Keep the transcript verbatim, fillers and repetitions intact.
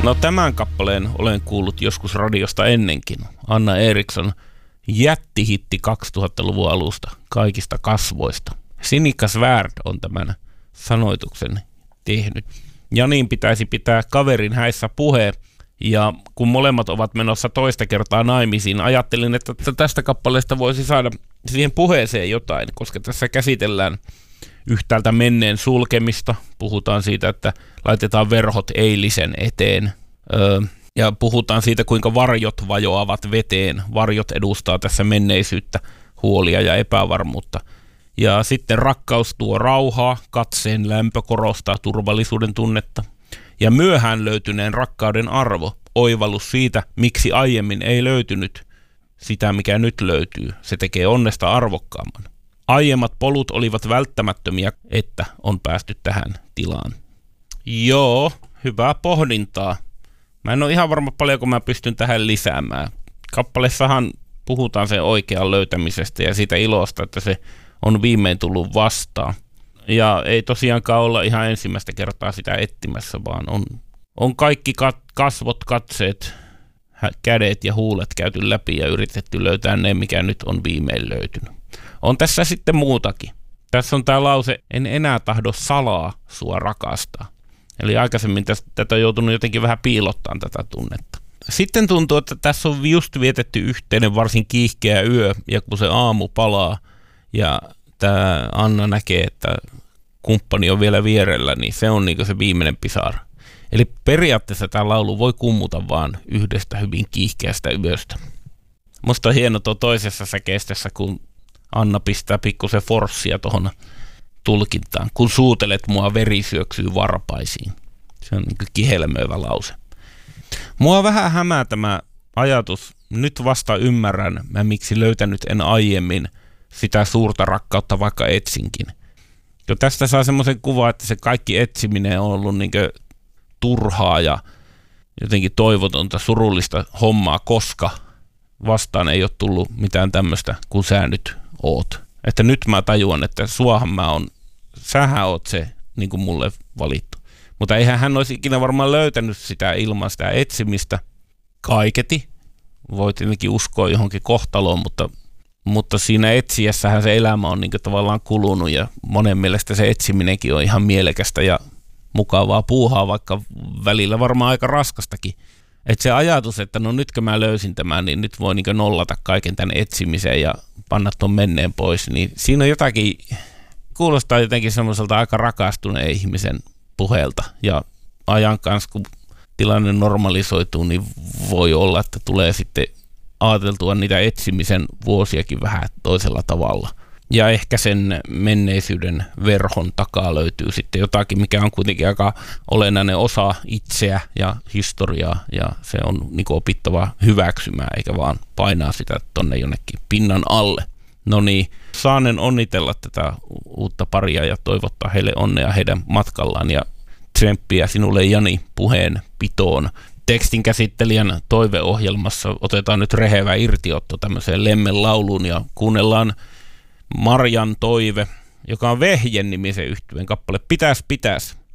No tämän kappaleen olen kuullut joskus radiosta ennenkin. Anna Eriksson, jättihitti kaksituhattaluvun alusta, kaikista kasvoista. Sinikka Svärd on tämän sanoituksen tehnyt. Janin pitäisi pitää kaverin häissä puhe, ja kun molemmat ovat menossa toista kertaa naimisiin, ajattelin, että tästä kappaleesta voisi saada siihen puheeseen jotain, koska tässä käsitellään yhtäältä menneen sulkemista, puhutaan siitä, että laitetaan verhot eilisen eteen, öö, ja puhutaan siitä, kuinka varjot vajoavat veteen. Varjot edustaa tässä menneisyyttä, huolia ja epävarmuutta. Ja sitten rakkaus tuo rauhaa, katseen lämpö korostaa turvallisuuden tunnetta. Ja myöhään löytyneen rakkauden arvo, oivallus siitä, miksi aiemmin ei löytynyt sitä, mikä nyt löytyy. Se tekee onnesta arvokkaamman. Aiemmat polut olivat välttämättömiä, että on päästy tähän tilaan. Joo, hyvää pohdintaa. Mä en ole ihan varma paljonko mä pystyn tähän lisäämään. Kappaleessahan puhutaan sen oikean löytämisestä ja siitä ilosta, että se on viimein tullut vastaan. Ja ei tosiaankaan olla ihan ensimmäistä kertaa sitä etsimässä, vaan on, on kaikki kat, kasvot, katseet, hä, kädet ja huulet käyty läpi ja yritetty löytää ne, mikä nyt on viimein löytynyt. On tässä sitten muutakin. Tässä on tämä lause, en enää tahdo salaa sua rakastaa. Eli aikaisemmin tästä, tätä on joutunut jotenkin vähän piilottamaan tätä tunnetta. Sitten tuntuu, että tässä on just vietetty yhteinen varsin kiihkeä yö, ja kun se aamu palaa, ja tämä Anna näkee, että kumppani on vielä vierellä, niin se on niin kuin se viimeinen pisara. Eli periaatteessa tämä laulu voi kummuta vaan yhdestä hyvin kiihkeästä yöstä. Musta on hieno tuo toisessa säkeistössä, kun Anna pistää pikkusen forssia tuohon tulkintaan. Kun suutelet mua, veri syöksyy varpaisiin. Se on niin kuin kihelmöivä lause. Mua vähän hämää tämä ajatus. Nyt vasta ymmärrän, mä miksi löytänyt en aiemmin sitä suurta rakkautta, vaikka etsinkin. Jo tästä saa semmoisen kuvan, että se kaikki etsiminen on ollut niin kuin turhaa ja jotenkin toivotonta, surullista hommaa, koska vastaan ei ole tullut mitään tämmöistä, kun sä nyt oot. Että nyt mä tajuan, että suahan mä on, sähän oot se niin kuin mulle valittu. Mutta eihän hän olisi ikinä varmaan löytänyt sitä ilman sitä etsimistä. Kaiketi. Voi tietenkin uskoa johonkin kohtaloon, mutta, mutta siinä etsiessähän se elämä on niin kuin tavallaan kulunut ja monen mielestä se etsiminenkin on ihan mielekästä ja mukavaa puuhaa, vaikka välillä varmaan aika raskastakin. Että se ajatus, että no nytkö mä löysin tämän, niin nyt voi niin nollata kaiken tämän etsimiseen ja panna ton menneen pois, niin siinä on jotakin, kuulostaa jotenkin semmoiselta aika rakastuneen ihmisen puheelta. Ja ajan kanssa, kun tilanne normalisoituu, niin voi olla, että tulee sitten ajateltua niitä etsimisen vuosiakin vähän toisella tavalla. Ja ehkä sen menneisyyden verhon takaa löytyy sitten jotakin, mikä on kuitenkin aika olennainen osa itseä ja historiaa, ja se on niin kuin opittava hyväksymään, eikä vaan painaa sitä tonne jonnekin pinnan alle. No niin, saanen onnitella tätä uutta paria ja toivottaa heille onnea heidän matkallaan, ja tsemppiä sinulle Jani puheen pitoon. Tekstin käsittelijän toiveohjelmassa otetaan nyt rehevä irtiotto tämmöiseen Lemmen lauluun, ja kuunnellaan Marjan toive, joka on Vehjen nimisen yhtyeen kappale Pitäs pitäs.